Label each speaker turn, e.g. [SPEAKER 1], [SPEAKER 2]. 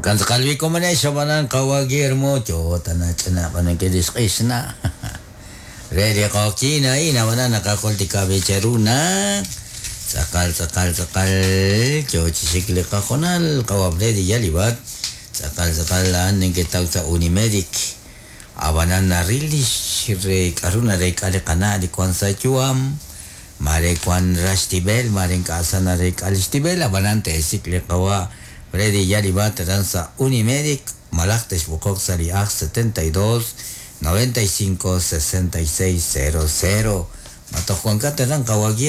[SPEAKER 1] Kan kalwi ko man ay sabanan kawagir mo chota na chana panan kedis kisna. Ready ko kina ina wana nakakulti ka becheruna. Sakal chochi sikle ka konal kawable di yalibat. Sakal ning kita sa Unimedic. Abanan na release re karuna re kale kana di kwan sa chuam. Mare kwan rastibel mare kasa na re kalistibel abanan te sikle kawa. Freddy Yalibat danza Unimedic, Malactes Bukok Sariag 72 95 66 00. Mato Juan Caterán Kawagi